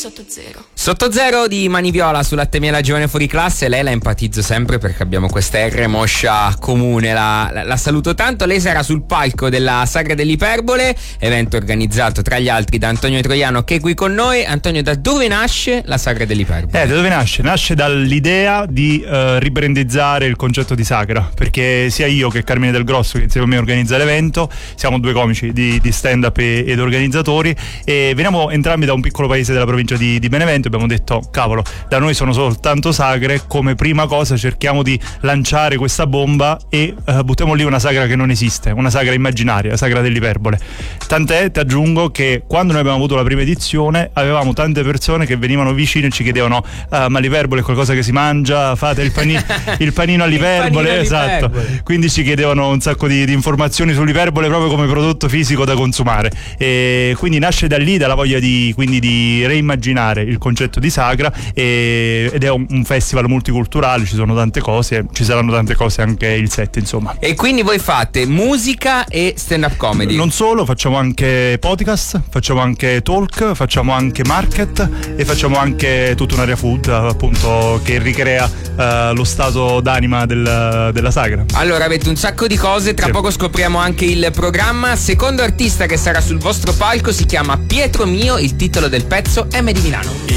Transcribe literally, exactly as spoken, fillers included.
Sotto Zero. Sotto Zero di Mani Viola su Latte Miele Giovane Fuori Classe. Lei la empatizzo sempre perché abbiamo questa R moscia comune, la, la, la saluto tanto. Lei sarà sul palco della Sagra dell'Iperbole, evento organizzato tra gli altri da Antonio Troiano, che è qui con noi. Antonio, da dove nasce la Sagra dell'Iperbole? Eh, da dove nasce? Nasce dall'idea di uh, ribrandizzare il concetto di sagra, perché sia io che Carmine Del Grosso, che insieme a me organizza l'evento, siamo due comici di, di stand-up e, ed organizzatori, e veniamo entrambi da un piccolo paese della provincia di, di Benevento. Abbiamo detto, cavolo, da noi sono soltanto sagre, come prima cosa cerchiamo di lanciare questa bomba e uh, buttiamo lì una sagra che non esiste, una sagra immaginaria, la Sagra dell'Iperbole. Tant'è, ti aggiungo, che quando noi abbiamo avuto la prima edizione avevamo tante persone che venivano vicino e ci chiedevano uh, ma l'iperbole è qualcosa che si mangia, fate il, pani- il panino all'iperbole, panino esatto all'iperbole. Quindi ci chiedevano un sacco di, di informazioni sull'iperbole proprio come prodotto fisico da consumare, e quindi nasce da lì, dalla voglia di, quindi di reimmaginare il concetto di sagra, e, ed è un, un festival multiculturale, ci sono tante cose, ci saranno tante cose anche il sette, insomma. E quindi voi fate musica e stand-up comedy? Non solo, facciamo anche podcast, facciamo anche talk, facciamo anche market e facciamo anche tutta un'area food, appunto, che ricrea uh, lo stato d'anima del, della sagra. Allora avete un sacco di cose, tra sì. poco scopriamo anche il programma. Secondo artista che sarà sul vostro palco si chiama Pietro Mio, il titolo del pezzo è M di Milano.